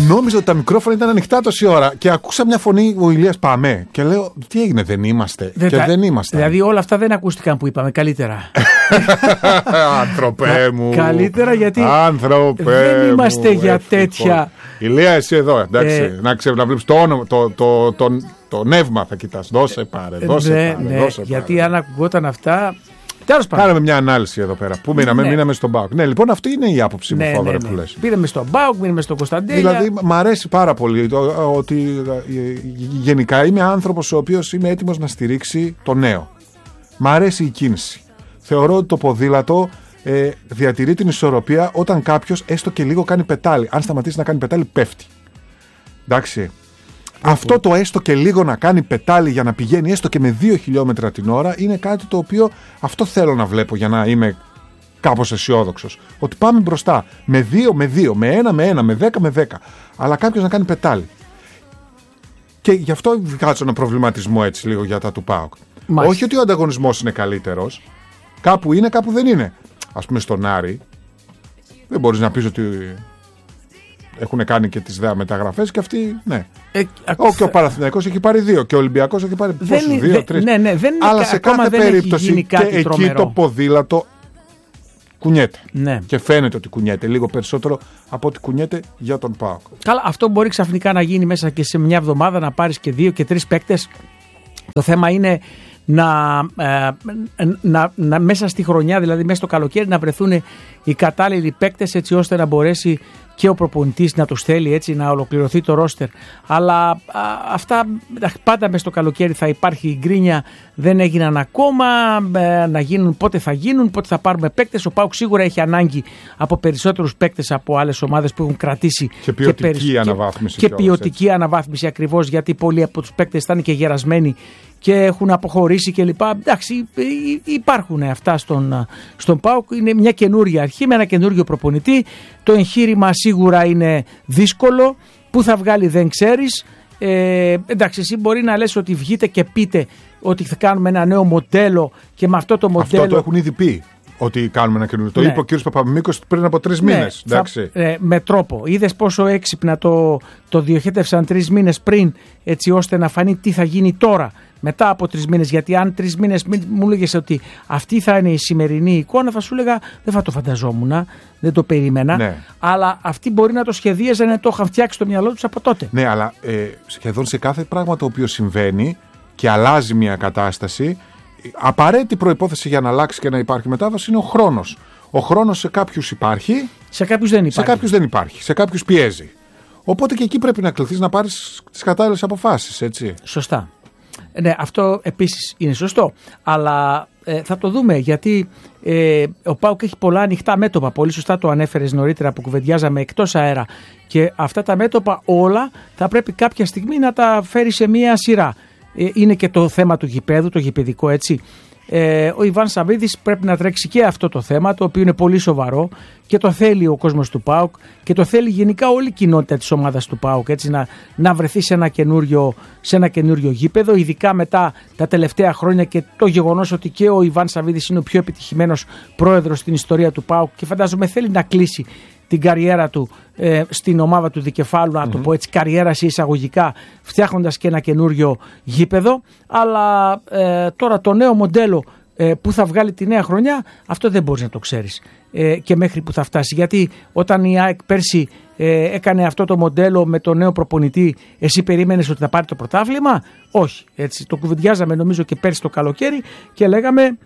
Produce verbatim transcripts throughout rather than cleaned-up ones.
Νόμιζα ότι τα μικρόφωνα ήταν ανοιχτά τόση ώρα και ακούσα μια φωνή, ο Ηλίας, πάμε. Και λέω, τι έγινε, δεν είμαστε. Δεν και τα... δεν είμαστε. Δηλαδή όλα αυτά δεν ακούστηκαν που είπαμε, καλύτερα. Άνθρωπέ μου. Καλύτερα γιατί Άνθρωπέ δεν είμαστε μου, για ευτυχώς. τέτοια. Ηλία, εσύ εδώ, εντάξει. Ε... Να ξέρει να βλέπει το όνομα, το, το, το, το, το νεύμα θα κοιτάς. Δώσε πάρε, δώσε ναι, πάρε. Ναι, δώσε γιατί πάρε. αν ακουγόταν αυτά. Τέλος πάντων. Κάναμε μια ανάλυση εδώ πέρα. Πού μείναμε, ναι. μείναμε στον ΠΑΟΚ. Ναι, λοιπόν, αυτή είναι η άποψη ναι, μου, Θόδωρε, ναι, ναι. που λες. Πήγαμε στον ΠΑΟΚ, μείναμε στον Κωνσταντέλια. Δηλαδή, μ' αρέσει πάρα πολύ το, ότι γενικά είμαι άνθρωπος ο οποίος είμαι έτοιμος να στηρίξει το νέο. Μ' αρέσει η κίνηση. Θεωρώ ότι το ποδήλατο ε, διατηρεί την ισορροπία όταν κάποιος έστω και λίγο κάνει πετάλι. Αν σταματήσει να κάνει πετάλι, πέφτει. Εντάξει. Αυτό το έστω και λίγο να κάνει πετάλι για να πηγαίνει έστω και με δύο χιλιόμετρα την ώρα είναι κάτι το οποίο αυτό θέλω να βλέπω για να είμαι κάπως αισιόδοξος. Ότι πάμε μπροστά με δύο με δύο, με ένα με ένα, με δέκα με δέκα. Αλλά κάποιος να κάνει πετάλι. Και γι' αυτό βγάζω ένα προβληματισμό έτσι λίγο για τα του ΠΑΟΚ. Μάλιστα. Όχι ότι ο ανταγωνισμός είναι καλύτερος. Κάπου είναι, κάπου δεν είναι. Ας πούμε στον Άρη δεν μπορείς να πεις ότι έχουν κάνει και τις δέα μεταγραφές και αυτοί, ναι. Ε, ο, και ο Παναθηναϊκός έχει πάρει δύο και ο Ολυμπιακός έχει πάρει πόσους, δύο, δε, τρεις. Ναι, ναι, δεν είναι, αλλά σε κάθε δεν περίπτωση και εκεί τρομερό. το ποδήλατο κουνιέται. Ναι. Και φαίνεται ότι κουνιέται λίγο περισσότερο από ότι κουνιέται για τον ΠΑΟΚ. Καλά, αυτό μπορεί ξαφνικά να γίνει μέσα και σε μια εβδομάδα να πάρεις και δύο και τρεις παίκτες. Το θέμα είναι να, ε, να, να μέσα στη χρονιά, δηλαδή μέσα στο καλοκαίρι, να βρεθούν οι κατάλληλοι παίκτες έτσι ώστε να μπορέσει και ο προπονητής να τους θέλει έτσι να ολοκληρωθεί το ρόστερ. Αλλά α, αυτά πάντα μέσα στο καλοκαίρι θα υπάρχει η γκρίνια, δεν έγιναν ακόμα, ε, να γίνουν πότε θα γίνουν, πότε θα πάρουμε παίκτες. Ο ΠΑΟΚ σίγουρα έχει ανάγκη από περισσότερους παίκτες από άλλες ομάδες που έχουν κρατήσει και ποιοτική και, περι... αναβάθμιση. Και, και ποιοτική αναβάθμιση ακριβώς, γιατί πολλοί από τους παίκτες ήταν και γερασμένοι και έχουν αποχωρήσει κλπ. Εντάξει, υπάρχουν αυτά στον, στον ΠΑΟΚ. Είναι μια καινούρια αρχή με ένα καινούριο προπονητή. Το εγχείρημα σίγουρα είναι δύσκολο. Πού θα βγάλει δεν ξέρεις. Ε, εντάξει, εσύ μπορεί να λες ότι βγείτε και πείτε ότι θα κάνουμε ένα νέο μοντέλο και με αυτό το μοντέλο. Αυτό το έχουν ήδη πει. Ότι κάνουμε ένα καινούριο. Ναι. Το είπε ο κ. Παπαμίκος πριν από τρεις ναι, μήνες. Θα, ε, με τρόπο. Είδες πόσο έξυπνα το, το διοχέτευσαν τρεις μήνες πριν, έτσι ώστε να φανεί τι θα γίνει τώρα, μετά από τρεις μήνες. Γιατί αν τρεις μήνες μου έλεγες ότι αυτή θα είναι η σημερινή εικόνα, θα σου έλεγα δεν θα το φανταζόμουν, δεν το περίμενα. Ναι. Αλλά αυτοί μπορεί να το σχεδίαζαν, να το είχαν φτιάξει στο μυαλό τους από τότε. Ναι, αλλά ε, σχεδόν σε κάθε πράγμα το οποίο συμβαίνει και αλλάζει μια κατάσταση. Απαραίτητη προϋπόθεση για να αλλάξει και να υπάρχει μετάβαση είναι ο χρόνος. Ο χρόνος σε κάποιους υπάρχει, σε κάποιους δεν υπάρχει. Σε κάποιους δεν υπάρχει, σε κάποιους πιέζει. Οπότε και εκεί πρέπει να κληθείς να πάρεις τις κατάλληλες αποφάσεις, έτσι. Σωστά. Ναι, αυτό επίσης είναι σωστό. Αλλά ε, θα το δούμε, γιατί ε, ο ΠΑΟΚ έχει πολλά ανοιχτά μέτωπα. Πολύ σωστά το ανέφερες νωρίτερα που κουβεντιάζαμε εκτός αέρα. Και αυτά τα μέτωπα όλα θα πρέπει κάποια στιγμή να τα φέρει σε μία σειρά. Είναι και το θέμα του γηπέδου, το γηπεδικό, έτσι. Ε, ο Ιβάν Σαββίδης πρέπει να τρέξει και αυτό το θέμα, το οποίο είναι πολύ σοβαρό και το θέλει ο κόσμος του ΠΑΟΚ και το θέλει γενικά όλη η κοινότητα της ομάδας του ΠΑΟΚ, έτσι, να, να βρεθεί σε ένα, καινούριο, σε ένα καινούριο γήπεδο, ειδικά μετά τα τελευταία χρόνια και το γεγονός ότι και ο Ιβάν Σαββίδης είναι ο πιο επιτυχημένος πρόεδρος στην ιστορία του ΠΑΟΚ και φαντάζομαι θέλει να κλείσει την καριέρα του ε, στην ομάδα του δικεφάλου, να mm-hmm. το πω έτσι, καριέρα σε εισαγωγικά, φτιάχνοντας και ένα καινούριο γήπεδο. Αλλά ε, τώρα το νέο μοντέλο ε, που θα βγάλει τη νέα χρονιά, αυτό δεν μπορείς να το ξέρεις ε, και μέχρι που θα φτάσει. Γιατί όταν η ΑΕΚ πέρσι ε, έκανε αυτό το μοντέλο με το νέο προπονητή, εσύ περίμενες ότι θα πάρει το πρωτάθλημα? Όχι. Έτσι, το κουβεντιάζαμε νομίζω και πέρσι το καλοκαίρι και λέγαμε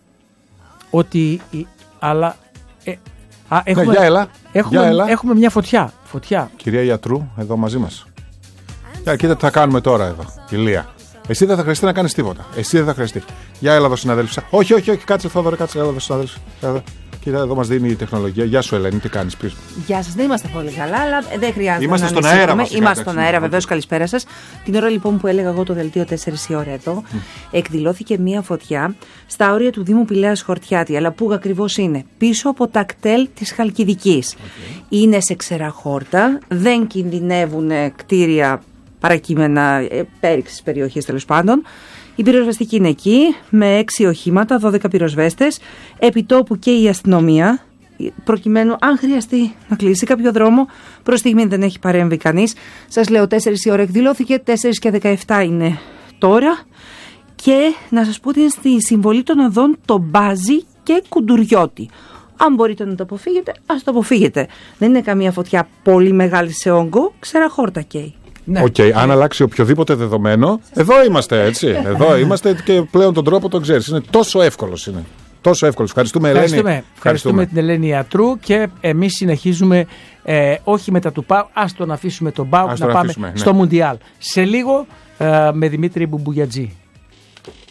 ότι... Αλλά, ε, Α, έχουμε, ναι, για έλα. Έχουμε, για έλα. έχουμε μια φωτιά. φωτιά. Κυρία Γιατρού, εδώ μαζί μας. Για κοίτα τι θα κάνουμε τώρα εδώ, Ηλία. Εσύ δεν θα χρειαστεί να κάνεις τίποτα. Εσύ δεν θα χρειαστεί. Για έλα εδώ, συναδέλφισσα. Όχι, όχι, όχι, κάτσε Θόδωρε, κάτσε. Έλα εδώ, συναδέλφισσα. Κοίτα, εδώ μας δίνει η τεχνολογία. Γεια σου, Ελένη, τι κάνεις πίσω? Γεια σας, δεν είμαστε πολύ καλά, αλλά δεν χρειάζεται. Είμαστε να στον αέρα μας. Είμαστε στον αέρα, βεβαίως, καλησπέρα σας. Την ώρα λοιπόν που έλεγα εγώ το δελτίο τέσσερις η ώρα εδώ, mm. εκδηλώθηκε μία φωτιά στα όρια του Δήμου Πηλαίας Χορτιάτη. Αλλά πού ακριβώς είναι? Πίσω από τα κτέλ της Χαλκιδικής. Okay. Είναι σε ξεραχόρτα, δεν κινδυνεύουν κτίρια παρακείμενα πέριξης περιοχής τέλος πάντων. Η πυροσβεστική είναι εκεί με έξι οχήματα, δώδεκα πυροσβέστες, επιτόπου και η αστυνομία προκειμένου, αν χρειαστεί να κλείσει κάποιο δρόμο. Προς στιγμή δεν έχει παρέμβει κανείς. Σας λέω, τέσσερις η ώρα εκδηλώθηκε, τέσσερις και δεκαεπτά είναι τώρα. Και να σας πω ότι είναι στη συμβολή των οδών το Μπάζι και Κουντουριώτη. Αν μπορείτε να το αποφύγετε, ας το αποφύγετε. Δεν είναι καμία φωτιά πολύ μεγάλη σε όγκο, ξεραχόρτα καίει. Ναι. Οκ, okay, αν αλλάξει οποιοδήποτε δεδομένο, εδώ είμαστε, έτσι. Εδώ είμαστε και πλέον τον τρόπο τον ξέρεις. Είναι τόσο εύκολος είναι. Τόσο εύκολος. Ευχαριστούμε, Ελένη. Ευχαριστούμε. Ευχαριστούμε την Ελένη Ιατρού και εμείς συνεχίζουμε ε, όχι μετά του ΠΑΟΚ, ας τον αφήσουμε τον ΠΑΟΚ να πάμε αφήσουμε, ναι. στο Μουντιάλ. Σε λίγο ε, με Δημήτρη Μπουμπουγιατζή.